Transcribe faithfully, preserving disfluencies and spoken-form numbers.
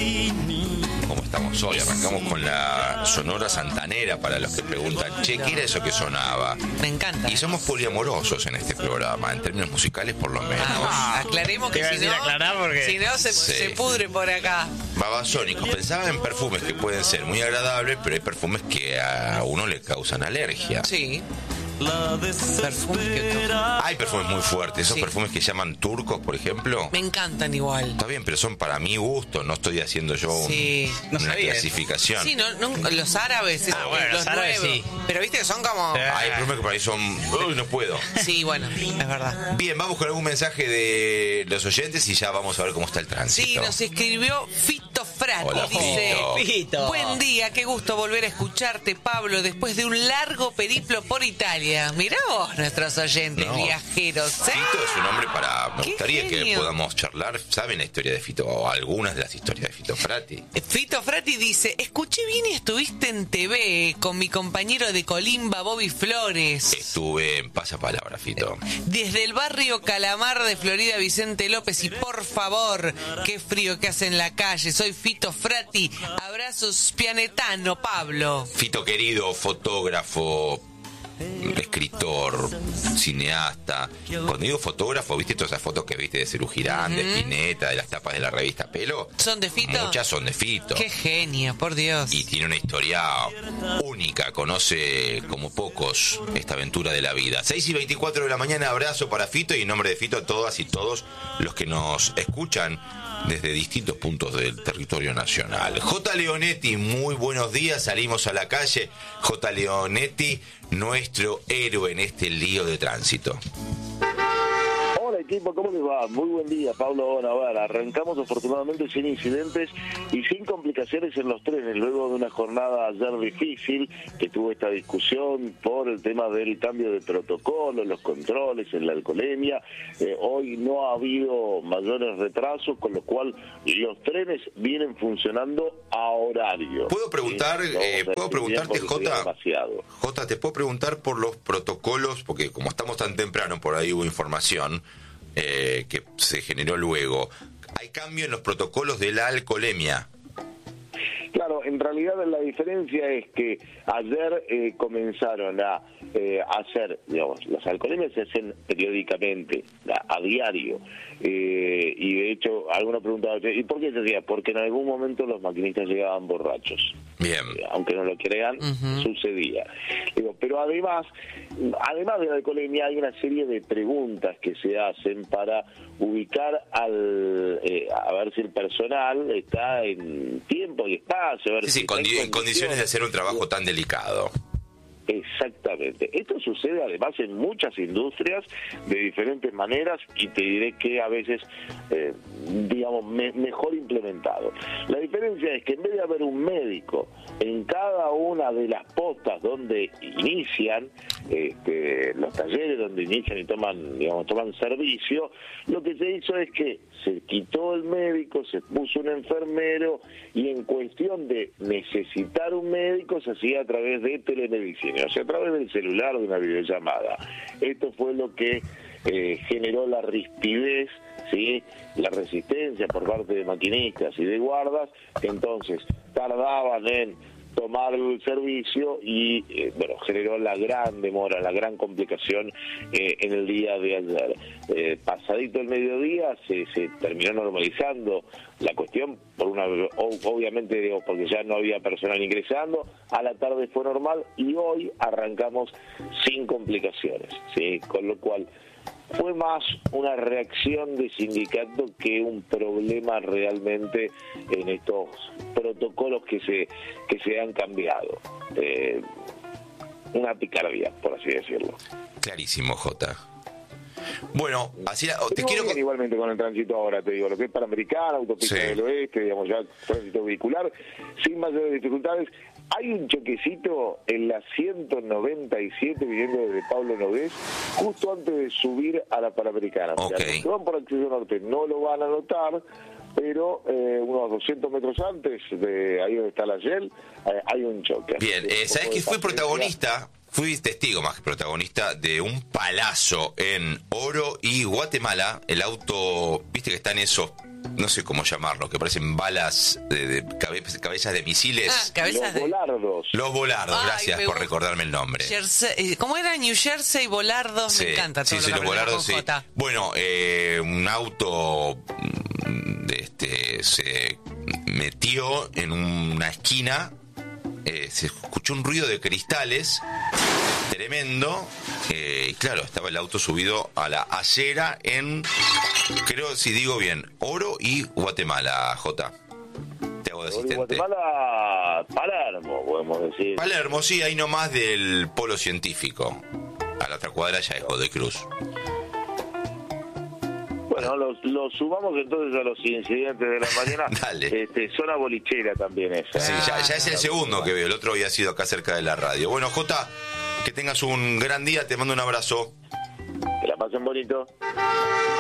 ¿Cómo estamos hoy? Arrancamos con la Sonora Santanera para los que preguntan, che, ¿qué era eso que sonaba? Me encanta. Y somos poliamorosos en este programa, en términos musicales por lo menos. Ah, aclaremos que si no, porque... si no se, Sí. se pudre por acá. Babasónicos, pensaba en perfumes que pueden ser muy agradables, pero hay perfumes que a uno le causan alergia. Sí. Perfumes que Hay perfumes muy fuertes, esos Sí. perfumes que llaman turcos, por ejemplo. me encantan igual. Está bien, pero son para mi gusto, no estoy haciendo yo un- Sí. No una sabía. clasificación. Sí, no, no, los árabes, esos, Ah, bueno, los los árabes nuevos. sí. Pero viste que son como... Sí. Hay perfumes que para mí son... Uy, no puedo. Sí, bueno, es verdad. Bien, vamos con algún mensaje de los oyentes y ya vamos a ver cómo está el tránsito. Sí, nos escribió Fito Frati. Hola, Dice: Fito. Fito. buen día, qué gusto volver a escucharte, Pablo, después de un largo periplo por Italia. Mirá vos, nuestros oyentes No. viajeros. ¿eh? Fito es un hombre para... Me ¡Qué gustaría que genio! podamos charlar. ¿Saben la historia de Fito? O algunas de las historias de Fito Frati. Fito Frati dice: escuché bien y estuviste en T V con mi compañero de Colimba, Bobby Flores. Estuve en Pasapalabra, Fito. Desde el barrio Calamar de Florida, Vicente López. Y por favor, qué frío que hace en la calle. Soy Fito Frati. Abrazos, Pianetano, Pablo. Fito querido, fotógrafo, escritor, cineasta. Cuando digo fotógrafo, ¿viste todas esas fotos que viste de Cerú Girán, de Spinetta, de las tapas de la revista Pelo? ¿Son de Fito? Muchas son de Fito. Qué genio, por Dios. Y tiene una historia única, conoce como pocos esta aventura de la vida. seis y veinticuatro de la mañana, abrazo para Fito y en nombre de Fito a todas y todos los que nos escuchan desde distintos puntos del territorio nacional. J. Leonetti, muy buenos días, salimos a la calle. J. Leonetti, nuestro héroe en este lío de tránsito. Hola equipo, ¿cómo les va? Muy buen día, Pablo Navarra. Arrancamos afortunadamente sin incidentes y sin complicaciones en los trenes, luego de una jornada ayer difícil que tuvo esta discusión por el tema del cambio de protocolo, los controles en la alcoholemia. Eh, hoy no ha habido mayores retrasos, con lo cual los trenes vienen funcionando a horario. ¿Puedo preguntar, ¿Sí? No, eh, no, puedo preguntarte, porque sería Jota? demasiado. Jota, te puedo preguntar por los protocolos, porque como estamos tan temprano, por ahí hubo información eh, que se generó luego. ¿Hay cambio en los protocolos de la alcoholemia? Claro, en realidad la diferencia es que ayer eh, comenzaron a eh, hacer, digamos, las alcoholemias se hacen periódicamente, a, a diario, eh, y de hecho, algunos preguntaban, ¿y por qué se hacía? Porque en algún momento los maquinistas llegaban borrachos. Bien. Aunque no lo crean, Uh-huh. sucedía. Digo, pero además, además de la alcoholemia, hay una serie de preguntas que se hacen para ubicar al, eh, a ver si el personal está en tiempo y espacio. A ver Sí, si sí, está condi- en condiciones de hacer un trabajo tan delicado. Exactamente. Esto sucede además en muchas industrias de diferentes maneras y te diré que a veces, eh, digamos, me- mejor implementado. La diferencia es que en vez de haber un médico en cada una de las postas donde inician, este, los talleres donde inician y toman, digamos, toman servicio, lo que se hizo es que se quitó el médico, se puso un enfermero y en cuestión de necesitar un médico se hacía a través de telemedicina, o sea, a través del celular, de una videollamada. Esto fue lo que eh, generó la rispidez, ¿sí?, la resistencia por parte de maquinistas y de guardas, que entonces tardaban en tomar el servicio y, eh, bueno, generó la gran demora, la gran complicación eh, en el día de ayer. Eh, pasadito el mediodía se, se terminó normalizando la cuestión, por una obviamente, digo, porque ya no había personal ingresando, a la tarde fue normal y hoy arrancamos sin complicaciones, ¿sí? Con lo cual fue más una reacción de sindicato que un problema realmente en estos protocolos que se que se han cambiado. Eh, una picardía, por así decirlo. Clarísimo, Jota. Bueno, así la- te Pero quiero... bien, igualmente con el tránsito ahora, te digo, lo que es Panamericana, autopista Sí. del Oeste, digamos, ya tránsito vehicular, sin mayores dificultades. Hay un choquecito en la ciento noventa y siete viniendo desde Pablo Nogués, justo antes de subir a la Panamericana. O sea, Ok. los que van por Acceso Norte no lo van a notar, pero eh, unos doscientos metros antes de ahí donde está la Shell, eh, hay un choque. Bien, eh, ¿sabés que fui protagonista? Fui testigo más que protagonista de un palazo en Oro y Guatemala. El auto, viste que están esos no sé cómo llamarlo, que parecen balas de, de cabe, cabezas de misiles. Ah, cabezas Los de... volardos. Los volardos, Ay, gracias me por gusta. recordarme el nombre. Jersey, ¿cómo era? New Jersey, volardos, Sí, me encanta todo sí, sí, lo que los aprendemos volardos, con sí. Jota. Bueno, eh, un auto mm, de este se metió en una esquina, eh, se escuchó un ruido de cristales tremendo, eh, y claro, estaba el auto subido a la acera en, creo, si digo bien, Oro y Guatemala, Jota. Te hago de asistente. Guatemala, Palermo, podemos decir. Palermo, sí, ahí nomás del polo científico. A la otra cuadra ya es Godoy Cruz. Bueno, los, los sumamos entonces a los incidentes de la mañana. Dale. Este, zona bolichera también esa. Sí, ya, ya es el segundo que veo. El otro había sido acá cerca de la radio. Bueno, Jota, que tengas un gran día. Te mando un abrazo. Que la pasen bonito.